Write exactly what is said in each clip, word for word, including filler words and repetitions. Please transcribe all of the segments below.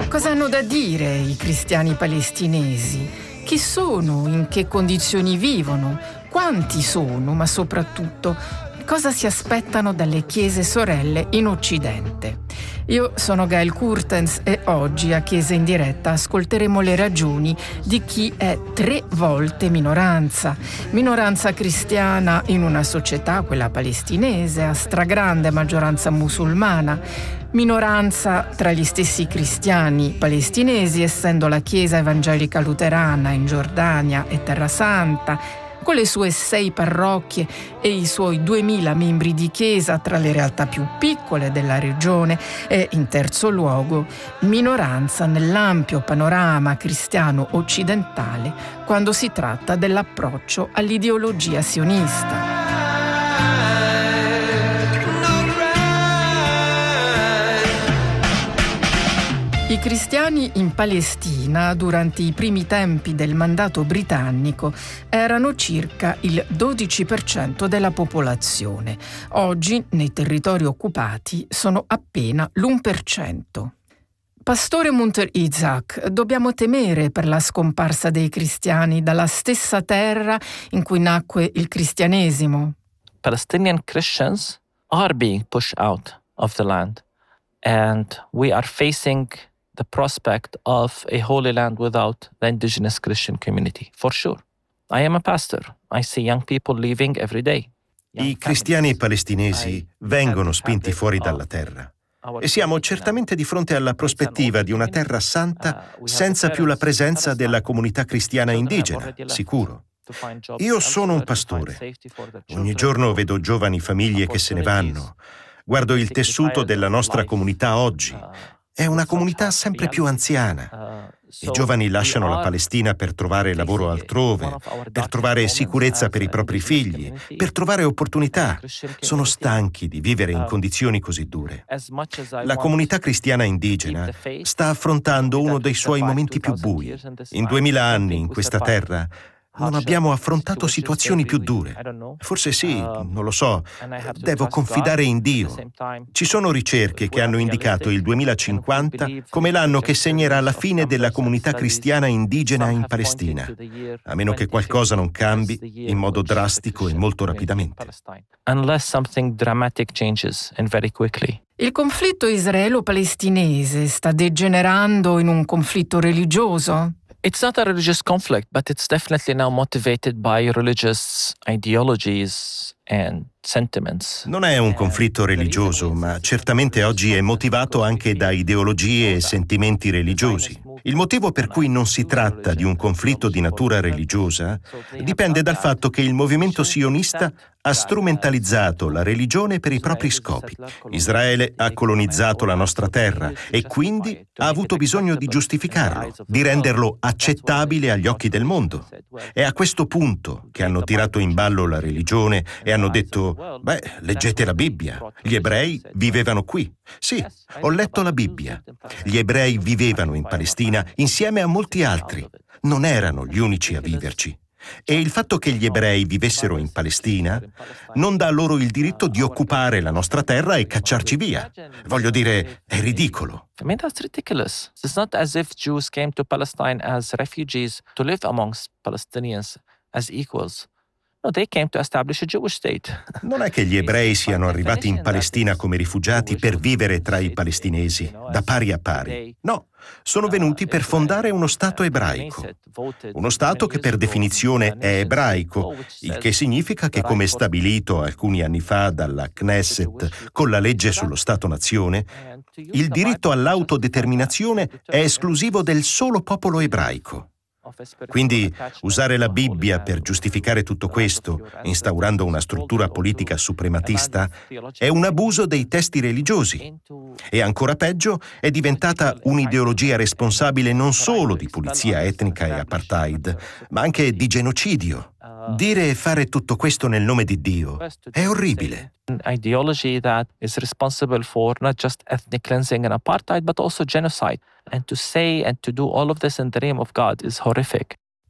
Cosa hanno da dire i cristiani palestinesi? Chi sono? In che condizioni vivono? Quanti sono? Ma soprattutto, cosa si aspettano dalle chiese sorelle in Occidente? Io sono Gail Kurtens e oggi a Chiesa in Diretta ascolteremo le ragioni di chi è tre volte minoranza. Minoranza cristiana in una società, quella palestinese, a stragrande maggioranza musulmana. Minoranza tra gli stessi cristiani palestinesi, essendo la Chiesa evangelica luterana in Giordania e Terra Santa, con le sue sei parrocchie e i suoi duemila membri di chiesa tra le realtà più piccole della regione e, in terzo luogo, minoranza nell'ampio panorama cristiano occidentale quando si tratta dell'approccio all'ideologia sionista. I cristiani in Palestina durante i primi tempi del mandato britannico erano circa il dodici per cento della popolazione. Oggi, nei territori occupati, sono appena l'uno per cento. Pastore Munter Isaac, dobbiamo temere per la scomparsa dei cristiani dalla stessa terra in cui nacque il cristianesimo? Palestinian Christians are being pushed out of the land, and we are facing the prospect of a Holy Land without the indigenous Christian community, for sure. I am a pastor. I see young people leaving every day. I cristiani palestinesi vengono spinti fuori dalla terra e siamo certamente di fronte alla prospettiva di una terra santa senza più la presenza della comunità cristiana indigena, sicuro. Io sono un pastore. Ogni giorno vedo giovani famiglie che se ne vanno. Guardo il tessuto della nostra comunità oggi. È una comunità sempre più anziana. I giovani lasciano la Palestina per trovare lavoro altrove, per trovare sicurezza per i propri figli, per trovare opportunità. Sono stanchi di vivere in condizioni così dure. La comunità cristiana indigena sta affrontando uno dei suoi momenti più bui. In duemila anni in questa terra non abbiamo affrontato situazioni più dure. Forse sì, non lo so. Devo confidare in Dio. Ci sono ricerche che hanno indicato il duemilacinquanta come l'anno che segnerà la fine della comunità cristiana indigena in Palestina, a meno che qualcosa non cambi in modo drastico e molto rapidamente. Unless something dramatic changes and very quickly. Il conflitto israelo-palestinese sta degenerando in un conflitto religioso? It's not a religious conflict, but it's definitely now motivated by religious ideologies and sentiments. Non è un conflitto religioso, ma certamente oggi è motivato anche da ideologie e sentimenti religiosi. Il motivo per cui non si tratta di un conflitto di natura religiosa dipende dal fatto che il movimento sionista ha strumentalizzato la religione per i propri scopi. Israele ha colonizzato la nostra terra e quindi ha avuto bisogno di giustificarlo, di renderlo accettabile agli occhi del mondo. È a questo punto che hanno tirato in ballo la religione e hanno detto: beh, leggete la Bibbia, gli ebrei vivevano qui. Sì, ho letto la Bibbia. Gli ebrei vivevano in Palestina insieme a molti altri. Non erano gli unici a viverci. E il fatto che gli ebrei vivessero in Palestina non dà loro il diritto di occupare la nostra terra e cacciarci via. Voglio dire, è ridicolo. I mean, that's ridiculous. It's not as if Jews came to Palestine as refugees to live amongst Palestinians as equals. No, they came to establish a Jewish state. Non è che gli ebrei siano arrivati in Palestina come rifugiati per vivere tra i palestinesi, da pari a pari. No, sono venuti per fondare uno Stato ebraico. Uno Stato che per definizione è ebraico, il che significa che, come stabilito alcuni anni fa dalla Knesset con la legge sullo Stato-nazione, il diritto all'autodeterminazione è esclusivo del solo popolo ebraico. Quindi usare la Bibbia per giustificare tutto questo, instaurando una struttura politica suprematista, è un abuso dei testi religiosi. E ancora peggio, è diventata un'ideologia responsabile non solo di pulizia etnica e apartheid, ma anche di genocidio. Dire e fare tutto questo nel nome di Dio è orribile. An ideology that is responsible for not just ethnic cleansing and apartheid, but also genocide. And to say and to do all of this in the name of God is horrific.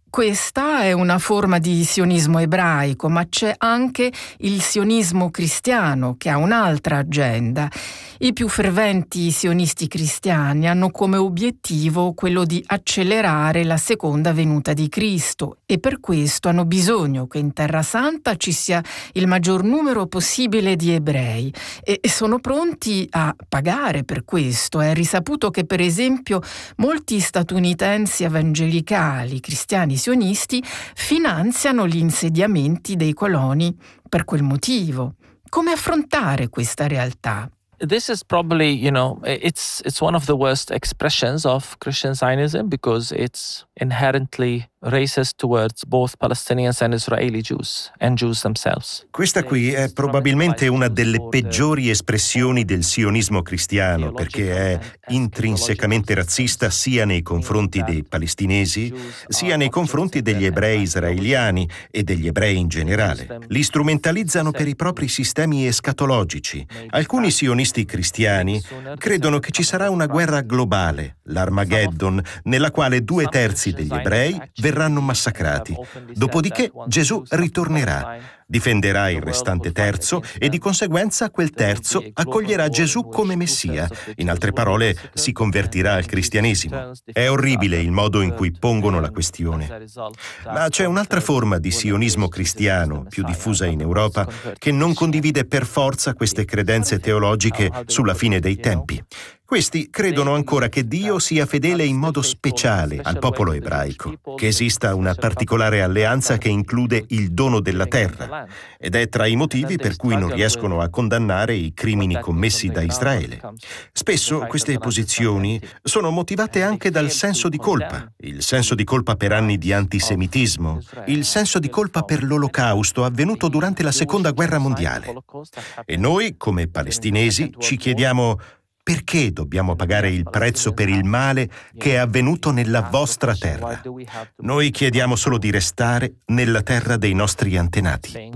Questa è una forma di sionismo ebraico, ma c'è anche il sionismo cristiano che ha un'altra agenda. I più ferventi sionisti cristiani hanno come obiettivo quello di accelerare la seconda venuta di Cristo e per questo hanno bisogno che in Terra Santa ci sia il maggior numero possibile di ebrei e sono pronti a pagare per questo. È risaputo che per esempio molti statunitensi evangelicali cristiani sionisti finanziano gli insediamenti dei coloni per quel motivo. Come affrontare questa realtà? This is probably, you know, it's it's one of the worst expressions of Christian Zionism because it's inherently racist towards both Palestinians and Israeli Jews and Jews themselves. Questa qui è probabilmente una delle peggiori espressioni del sionismo cristiano perché è intrinsecamente razzista sia nei confronti dei palestinesi sia nei confronti degli ebrei israeliani e degli ebrei in generale. Li strumentalizzano per i propri sistemi escatologici. Alcuni sionisti cristiani credono che ci sarà una guerra globale, l'Armageddon, nella quale due terzi degli ebrei verranno massacrati. Dopodiché Gesù ritornerà, difenderà il restante terzo e di conseguenza quel terzo accoglierà Gesù come Messia. In altre parole, si convertirà al cristianesimo. È orribile il modo in cui pongono la questione. Ma c'è un'altra forma di sionismo cristiano, più diffusa in Europa, che non condivide per forza queste credenze teologiche sulla fine dei tempi. Questi credono ancora che Dio sia fedele in modo speciale al popolo ebraico, che esista una particolare alleanza che include il dono della terra, ed è tra i motivi per cui non riescono a condannare i crimini commessi da Israele. Spesso queste posizioni sono motivate anche dal senso di colpa, il senso di colpa per anni di antisemitismo, il senso di colpa per l'Olocausto avvenuto durante la Seconda Guerra Mondiale. E noi, come palestinesi, ci chiediamo: perché dobbiamo pagare il prezzo per il male che è avvenuto nella vostra terra? Noi chiediamo solo di restare nella terra dei nostri antenati.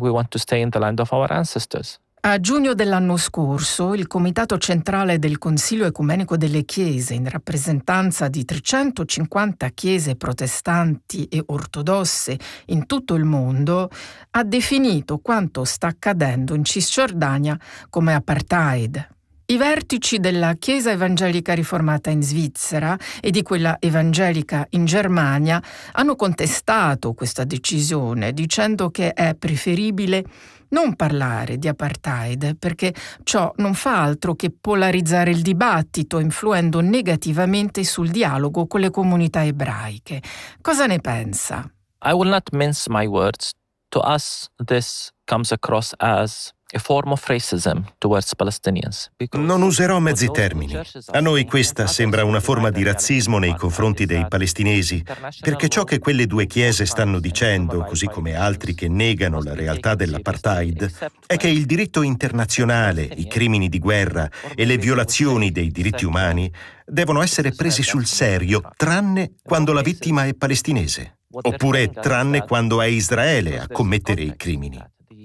A giugno dell'anno scorso, il Comitato Centrale del Consiglio Ecumenico delle Chiese, in rappresentanza di trecentocinquanta chiese protestanti e ortodosse in tutto il mondo, ha definito quanto sta accadendo in Cisgiordania come apartheid. I vertici della Chiesa Evangelica Riformata in Svizzera e di quella evangelica in Germania hanno contestato questa decisione, dicendo che è preferibile non parlare di apartheid perché ciò non fa altro che polarizzare il dibattito, influendo negativamente sul dialogo con le comunità ebraiche. Cosa ne pensa? I will not mince my words. To us, this comes across as a form of racism towards Palestinians. Non userò mezzi termini. A noi questa sembra una forma di razzismo nei confronti dei palestinesi, perché ciò che quelle due chiese stanno dicendo, così come altri che negano la realtà dell'apartheid, è che il diritto internazionale, i crimini di guerra e le violazioni dei diritti umani devono essere presi sul serio, tranne quando la vittima è palestinese, oppure tranne quando è Israele a commettere i crimini.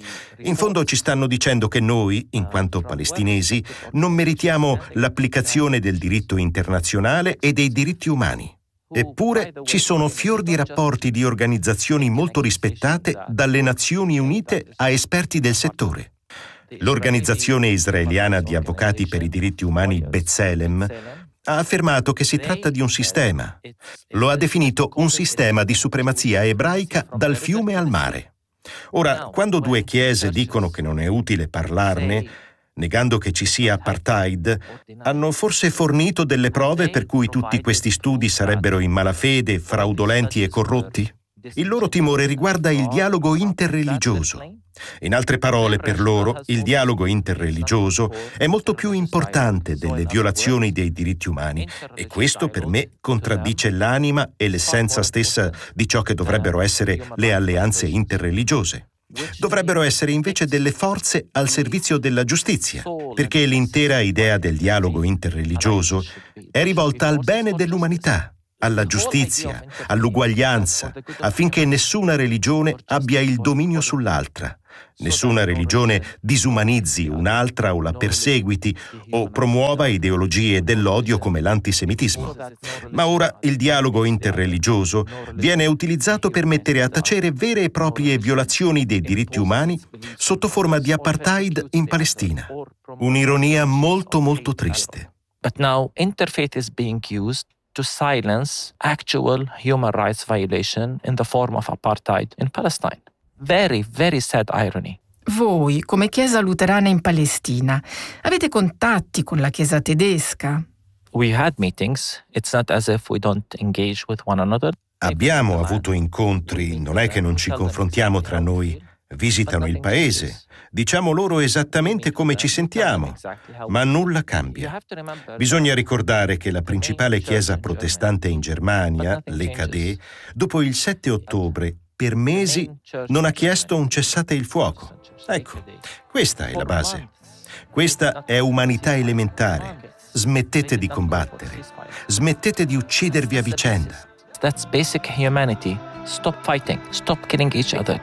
In fondo ci stanno dicendo che noi, in quanto palestinesi, non meritiamo l'applicazione del diritto internazionale e dei diritti umani. Eppure ci sono fior di rapporti di organizzazioni molto rispettate dalle Nazioni Unite a esperti del settore. L'organizzazione israeliana di avvocati per i diritti umani B'Tselem ha affermato che si tratta di un sistema. Lo ha definito un sistema di supremazia ebraica dal fiume al mare. Ora, quando due chiese dicono che non è utile parlarne, negando che ci sia apartheid, hanno forse fornito delle prove per cui tutti questi studi sarebbero in malafede, fraudolenti e corrotti? Il loro timore riguarda il dialogo interreligioso. In altre parole, per loro, il dialogo interreligioso è molto più importante delle violazioni dei diritti umani e questo, per me, contraddice l'anima e l'essenza stessa di ciò che dovrebbero essere le alleanze interreligiose. Dovrebbero essere invece delle forze al servizio della giustizia, perché l'intera idea del dialogo interreligioso è rivolta al bene dell'umanità, alla giustizia, all'uguaglianza, affinché nessuna religione abbia il dominio sull'altra, Nessuna religione disumanizzi un'altra o la perseguiti o promuova ideologie dell'odio come l'antisemitismo. Ma ora il dialogo interreligioso viene utilizzato per mettere a tacere vere e proprie violazioni dei diritti umani sotto forma di apartheid in Palestina. Un'ironia molto molto triste. But now interfaith is being used to silence actual human rights violation in the form of apartheid in Palestine. Very, very sad irony. Voi, come Chiesa luterana in Palestina, avete contatti con la Chiesa tedesca? We had meetings. It's not as if we don't engage with one another. Abbiamo avuto incontri, non è che non ci confrontiamo tra noi. Visitano il paese, diciamo loro esattamente come ci sentiamo, ma nulla cambia. Bisogna ricordare che la principale chiesa protestante in Germania, l'E K D, dopo il sette ottobre, per mesi non ha chiesto un cessate il fuoco. Ecco, questa è la base. Questa è umanità elementare. Smettete di combattere. Smettete di uccidervi a vicenda. That's basic humanity. Stop fighting. Stop killing each other.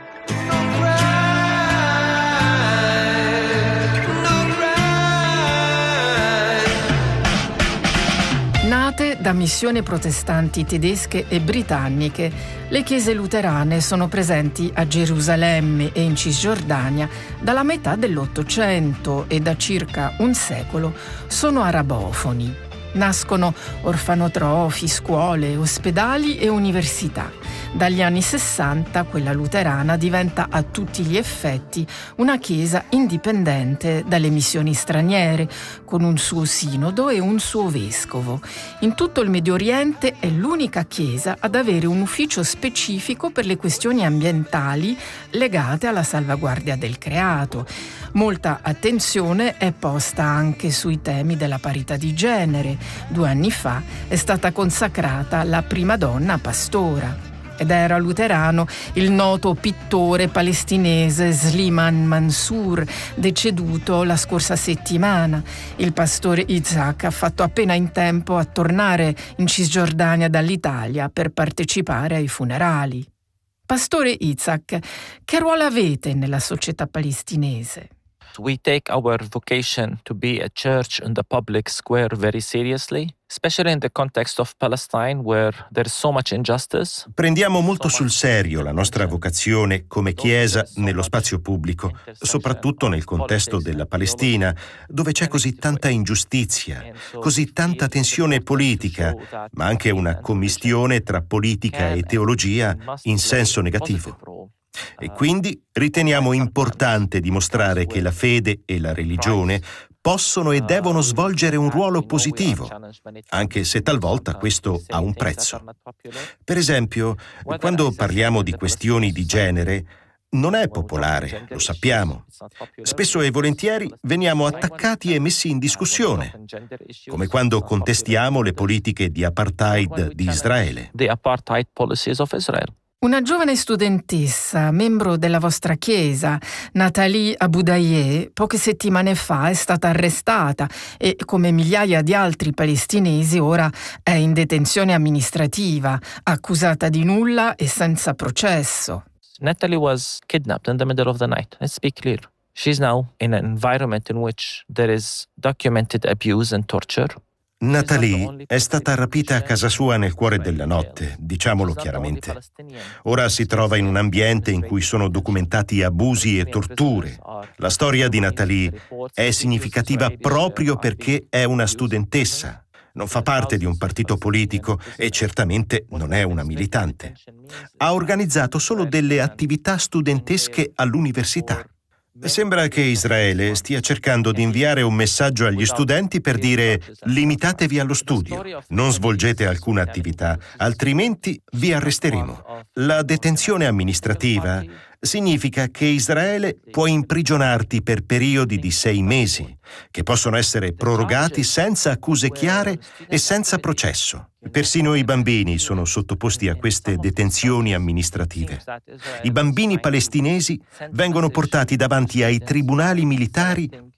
Nate da missioni protestanti tedesche e britanniche, le chiese luterane sono presenti a Gerusalemme e in Cisgiordania dalla metà dell'Ottocento e da circa un secolo sono arabofoni. Nascono orfanotrofi, scuole, ospedali e università. Dagli anni sessanta quella luterana diventa a tutti gli effetti una chiesa indipendente dalle missioni straniere, con un suo sinodo e un suo vescovo. In tutto il Medio Oriente è l'unica chiesa ad avere un ufficio specifico per le questioni ambientali legate alla salvaguardia del creato. Molta attenzione è posta anche sui temi della parità di genere. Due anni fa è stata consacrata la prima donna pastora. Ed era luterano il noto pittore palestinese Sliman Mansour, deceduto la scorsa settimana. Il pastore Yitzhak ha fatto appena in tempo a tornare in Cisgiordania dall'Italia per partecipare ai funerali. Pastore Yitzhak, che ruolo avete nella società palestinese? We take our vocation to be a church in the public square very seriously, especially in the context of Palestine where there is so much injustice. Prendiamo molto sul serio la nostra vocazione come Chiesa nello spazio pubblico, soprattutto nel contesto della Palestina, dove c'è così tanta ingiustizia, così tanta tensione politica, ma anche una commistione tra politica e teologia in senso negativo. E quindi riteniamo importante dimostrare che la fede e la religione possono e devono svolgere un ruolo positivo, anche se talvolta questo ha un prezzo. Per esempio, quando parliamo di questioni di genere, non è popolare, lo sappiamo. Spesso e volentieri veniamo attaccati e messi in discussione, come quando contestiamo le politiche di apartheid di Israele. The apartheid policies of Israel. Una giovane studentessa, membro della vostra chiesa, Nathalie Aboudaye, poche settimane fa è stata arrestata e, come migliaia di altri palestinesi, ora è in detenzione amministrativa, accusata di nulla e senza processo. Natalie was kidnapped in the middle of the night. Let's be clear. She's now in an environment in which there is documented abuse and torture. Nathalie è stata rapita a casa sua nel cuore della notte, diciamolo chiaramente. Ora si trova in un ambiente in cui sono documentati abusi e torture. La storia di Nathalie è significativa proprio perché è una studentessa. Non fa parte di un partito politico e certamente non è una militante. Ha organizzato solo delle attività studentesche all'università. Sembra che Israele stia cercando di inviare un messaggio agli studenti per dire: limitatevi allo studio, non svolgete alcuna attività, altrimenti vi arresteremo. La detenzione amministrativa significa che Israele può imprigionarti per periodi di sei mesi, che possono essere prorogati senza accuse chiare e senza processo. Persino i bambini sono sottoposti a queste detenzioni amministrative. I bambini palestinesi vengono portati davanti ai tribunali militari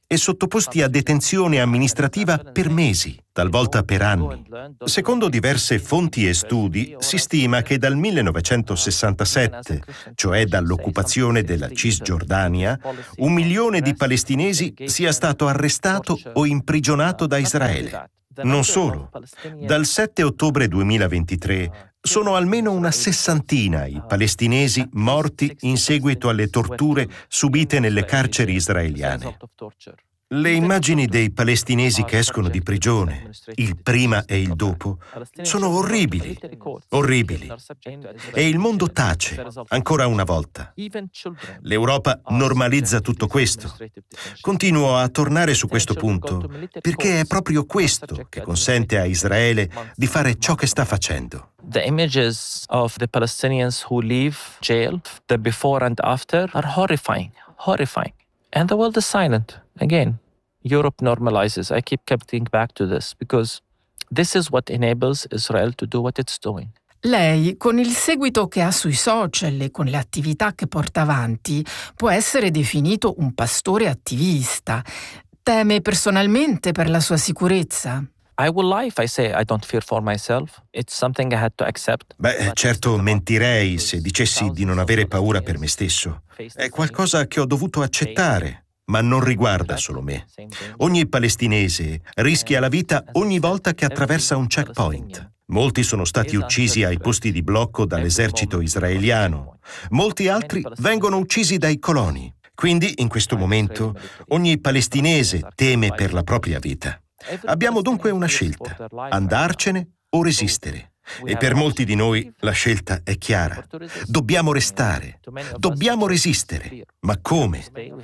e sottoposti a detenzione amministrativa per mesi, talvolta per anni. Secondo diverse fonti e studi, si stima che dal millenovecentosessantasette, cioè dall'occupazione della Cisgiordania, un milione di palestinesi sia stato arrestato o imprigionato da Israele. Non solo. Dal sette ottobre duemilaventitré sono almeno una sessantina i palestinesi morti in seguito alle torture subite nelle carceri israeliane. Le immagini dei palestinesi che escono di prigione, il prima e il dopo, sono orribili, orribili. E il mondo tace, ancora una volta. L'Europa normalizza tutto questo. Continuo a tornare su questo punto, perché è proprio questo che consente a Israele di fare ciò che sta facendo. The images of the Palestinians who leave jail, the before and after, are horrifying, horrifying. And the world is silent. Again, Europe normalizes. I keep coming back to this because this is what enables Israel to do what it's doing. Lei, con il seguito che ha sui social e con le attività che porta avanti, può essere definito un pastore attivista. Teme personalmente per la sua sicurezza? I will lie if I say I don't fear for myself. It's something I had to accept. Beh, certo mentirei se dicessi di non avere paura per me stesso. È qualcosa che ho dovuto accettare, ma non riguarda solo me. Ogni palestinese rischia la vita ogni volta che attraversa un checkpoint. Molti sono stati uccisi ai posti di blocco dall'esercito israeliano. Molti altri vengono uccisi dai coloni. Quindi, in questo momento, ogni palestinese teme per la propria vita. Abbiamo dunque una scelta, andarcene o resistere. E per molti di noi la scelta è chiara. Dobbiamo restare, dobbiamo resistere. Ma come?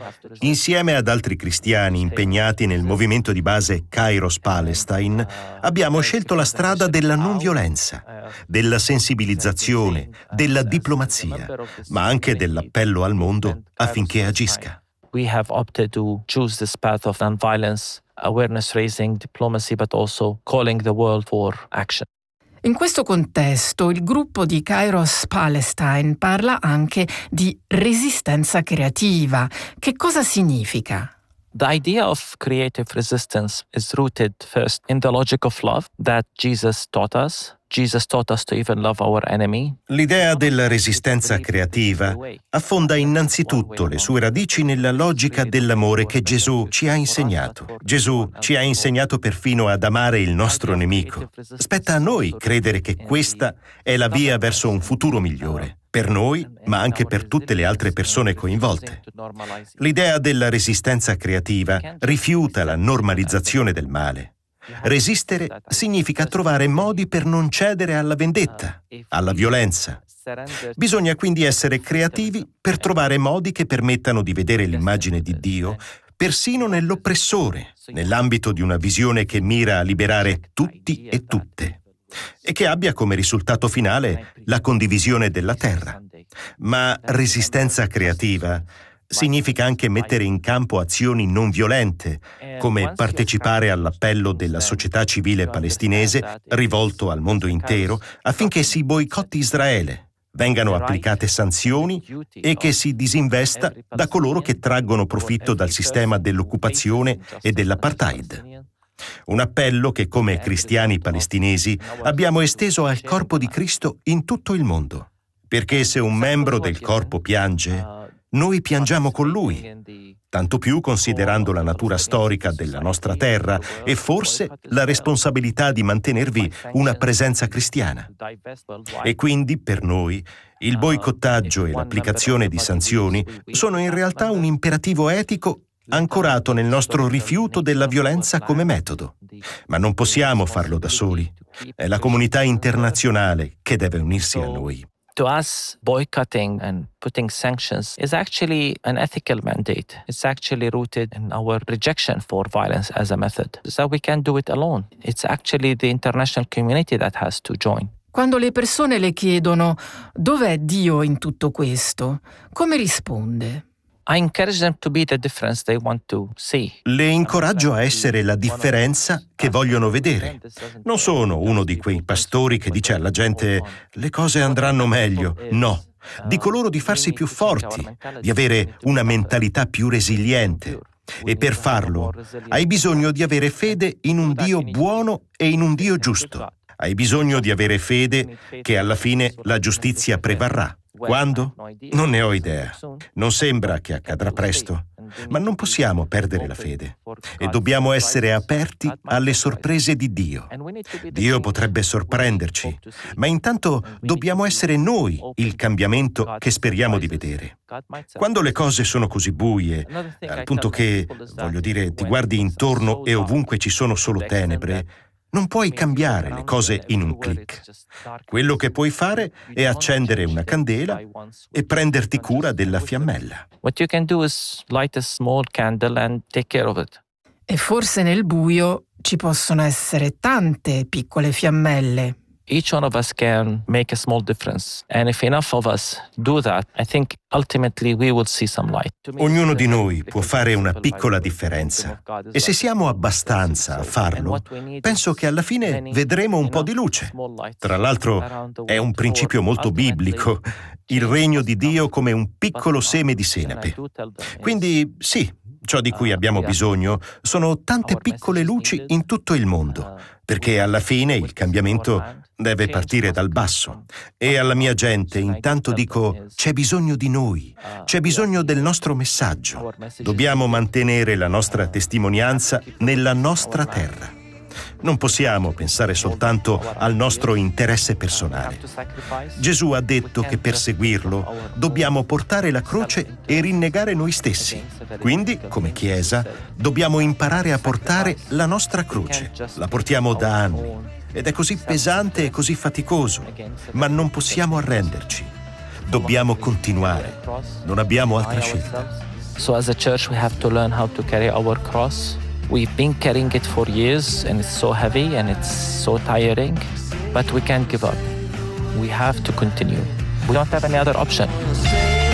Insieme ad altri cristiani impegnati nel movimento di base Kairos Palestine, abbiamo scelto la strada della non violenza, della sensibilizzazione, della diplomazia, ma anche dell'appello al mondo affinché agisca. We have opted to choose this path of nonviolence, awareness raising, diplomacy, but also calling the world for action. In questo contesto, il gruppo di Kairos Palestine parla anche di resistenza creativa. Che cosa significa? The idea of creative resistance is rooted first in the logic of love that Jesus taught us. Jesus taught us to even love our enemy. L'idea della resistenza creativa affonda innanzitutto le sue radici nella logica dell'amore che Gesù ci ha insegnato. Gesù ci ha insegnato perfino ad amare il nostro nemico. Spetta a noi credere che questa è la via verso un futuro migliore, per noi, ma anche per tutte le altre persone coinvolte. L'idea della resistenza creativa rifiuta la normalizzazione del male. Resistere significa trovare modi per non cedere alla vendetta, alla violenza. Bisogna quindi essere creativi per trovare modi che permettano di vedere l'immagine di Dio persino nell'oppressore, nell'ambito di una visione che mira a liberare tutti e tutte e che abbia come risultato finale la condivisione della terra. Ma resistenza creativa significa anche mettere in campo azioni non violente, come partecipare all'appello della società civile palestinese rivolto al mondo intero affinché si boicotti Israele, vengano applicate sanzioni e che si disinvesta da coloro che traggono profitto dal sistema dell'occupazione e dell'apartheid. Un appello che, come cristiani palestinesi, abbiamo esteso al corpo di Cristo in tutto il mondo. Perché se un membro del corpo piange, noi piangiamo con lui, tanto più considerando la natura storica della nostra terra e forse la responsabilità di mantenervi una presenza cristiana. E quindi, per noi, il boicottaggio e l'applicazione di sanzioni sono in realtà un imperativo etico ancorato nel nostro rifiuto della violenza come metodo. Ma non possiamo farlo da soli. È la comunità internazionale che deve unirsi a noi. To us, boycotting and putting sanctions is actually an ethical mandate. It's actually rooted in our rejection for violence as a method. So we can't do it alone. It's actually the international community that has to join. Quando le persone le chiedono dov'è Dio in tutto questo, come risponde? I encourage them to be the difference they want to see. Le incoraggio a essere la differenza che vogliono vedere. Non sono uno di quei pastori che dice alla gente le cose andranno meglio. No, dico loro di farsi più forti, di avere una mentalità più resiliente. E per farlo hai bisogno di avere fede in un Dio buono e in un Dio giusto. Hai bisogno di avere fede che alla fine la giustizia prevarrà. Quando? Non ne ho idea. Non sembra che accadrà presto, ma non possiamo perdere la fede e dobbiamo essere aperti alle sorprese di Dio. Dio potrebbe sorprenderci, ma intanto dobbiamo essere noi il cambiamento che speriamo di vedere. Quando le cose sono così buie, al punto che, voglio dire, ti guardi intorno e ovunque ci sono solo tenebre, non puoi cambiare le cose in un click. Quello che puoi fare è accendere una candela e prenderti cura della fiammella. What you can do is light a small candle and take care of it. E forse nel buio ci possono essere tante piccole fiammelle. Each one of us can make a small difference. And if enough of us do that, I think ultimately we will see some light. Ognuno di noi può fare una piccola differenza. E se siamo abbastanza a farlo, penso che alla fine vedremo un po' di luce. Tra l'altro, è un principio molto biblico, il regno di Dio come un piccolo seme di senape. Quindi, sì, ciò di cui abbiamo bisogno sono tante piccole luci in tutto il mondo, perché alla fine il cambiamento deve partire dal basso. E alla mia gente intanto dico: c'è bisogno di noi, c'è bisogno del nostro messaggio. Dobbiamo mantenere la nostra testimonianza nella nostra terra. Non possiamo pensare soltanto al nostro interesse personale. Gesù ha detto che per seguirlo dobbiamo portare la croce e rinnegare noi stessi. Quindi, come Chiesa, dobbiamo imparare a portare la nostra croce. La portiamo da anni ed è così pesante e così faticoso, ma non possiamo arrenderci. Dobbiamo continuare. Non abbiamo altra scelta. So as a church we have to learn how to carry our cross. We've been carrying it for years and it's so heavy and it's so tiring, but we can't give up. We have to continue. We don't have any other option.